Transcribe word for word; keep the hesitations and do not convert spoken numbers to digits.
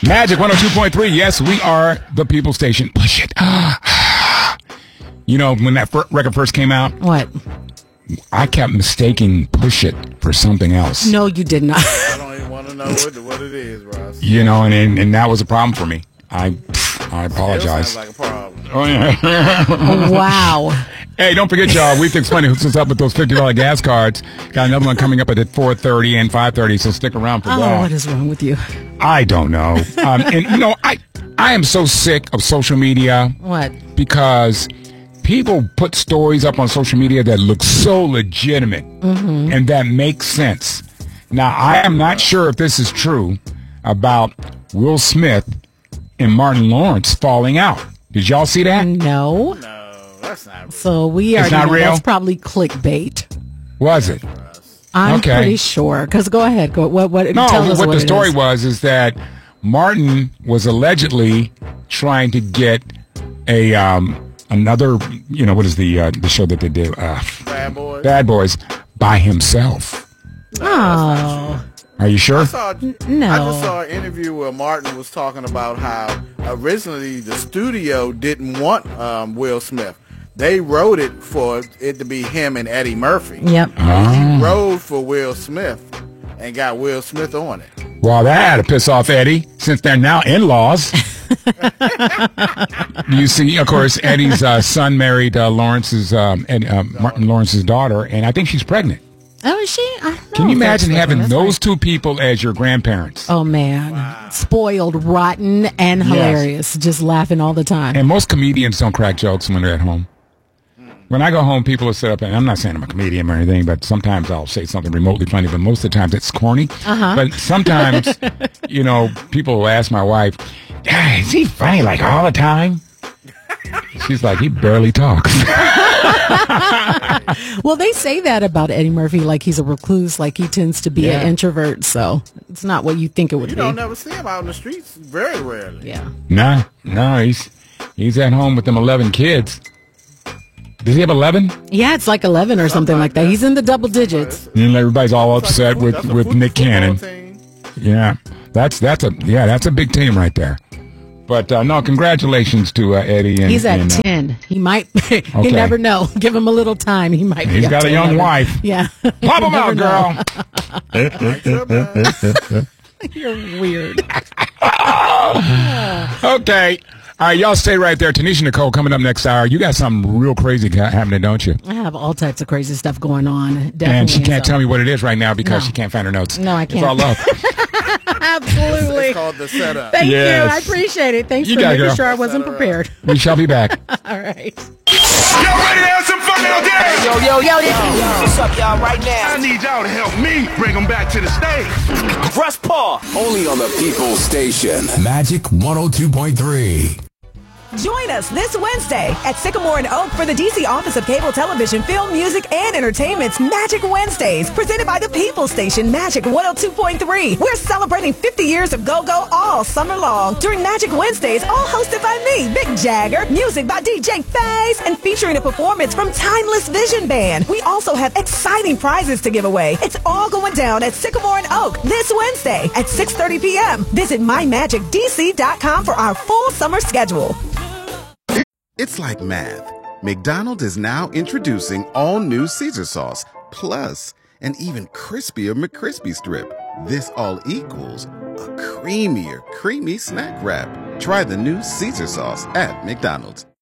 Magic one oh two point three. Yes, we are the people station. Push it. You know, when that fir- record first came out, What? I kept mistaking Push It for something else. No, you did not. I don't even want to know what, what it is, Ross. You know, and, and and that was a problem for me. I I apologize. Sounds like a problem. Oh, yeah. Wow. Hey, don't forget, y'all. We've explained who's up with those fifty dollars gas cards. Got another one coming up at four thirty and five thirty, so stick around for Oh, that. what is wrong with you? I don't know. Um, and, you know, I, I am so sick of social media What? because people put stories up on social media that look so legitimate Mm-hmm. and that make sense. Now, I am not sure if this is true about Will Smith and Martin Lawrence falling out. Did y'all see that? No. No, that's not real. So we It's already not know real? that's probably clickbait. Was it? I'm Okay. pretty sure. Because go ahead. Go. What? What? No, tell us what, what the it story is. was is that Martin was allegedly trying to get a um, another, you know, what is the uh, the show that they do? Uh, Bad boys. Bad Boys by himself. Oh Are you sure? I saw, no. I just saw an interview where Martin was talking about how originally the studio didn't want um, Will Smith. They wrote it for it to be him and Eddie Murphy. Yep. Ah. He wrote for Will Smith and got Will Smith on it. Well, that had to piss off Eddie, since they're now in-laws. You see, of course, Eddie's uh, son married uh, Lawrence's um, Ed, uh, Martin Lawrence's daughter, and I think she's pregnant. Oh, is she? I don't know. Can you if that's imagine right. having That's those right. two people as your grandparents? Oh man, spoiled, rotten, and Yes. hilarious. Just laughing all the time. And most comedians don't crack jokes when they're at home. When I go home, people will sit up, and I'm not saying I'm a comedian or anything, but sometimes I'll say something remotely funny, but most of the times it's corny. Uh-huh. But sometimes, you know, people will ask my wife, "Ah, is he funny like all the time?" She's like, he barely talks. Well, they say that about Eddie Murphy, like he's a recluse, like he tends to be Yeah. an introvert. So it's not what you think it would You be. don't never see him out in the streets very rarely. Yeah. Nah, no, he's he's at home with them eleven kids. Does he have eleven? Yeah, it's like eleven or something like that. He's in the double digits. And everybody's all upset That's a- with, that's a with foot- Nick football Cannon. team. Yeah, that's that's a yeah, that's a big team right there. But uh, no, congratulations to uh, Eddie. And, He's at and, uh, ten. He might. You Okay. never know. Give him a little time. He might. He's be up got a to young eleven. wife. Yeah. Pop him You out, never girl. You're weird. Okay. All right, y'all stay right there. Tanisha Nicole coming up next hour. You got something real crazy ca- happening, don't you? I have all types of crazy stuff going on. Definitely. And she can't so. tell me what it is right now because No. she can't find her notes. No, I It's can't. all love. Absolutely. It's called the setup. Thank Yes. you. I appreciate it. Thanks You for got it, making girl. sure I wasn't prepared. We shall be back. All right. Y'all ready to have some fun out there? Yo, yo, yo, this what's up, y'all, right now? I need y'all to help me bring them back to the stage. Russ Paul. Only on the People's Station. Magic one oh two point three. Join us this Wednesday at Sycamore and Oak for the D C Office of Cable Television, Film, Music, and Entertainment's Magic Wednesdays, presented by the People Station Magic one oh two point three. We're celebrating fifty years of Go-Go all summer long during Magic Wednesdays, all hosted by me, Big Jagger, music by D J Faze, and featuring a performance from Timeless Vision Band. We also have exciting prizes to give away. It's all going down at Sycamore and Oak this Wednesday at six thirty p.m. Visit my magic d c dot com for our full summer schedule. It's like math. McDonald's is now introducing all new Caesar sauce, plus an even crispier McCrispy strip. This all equals a creamier, creamy snack wrap. Try the new Caesar sauce at McDonald's.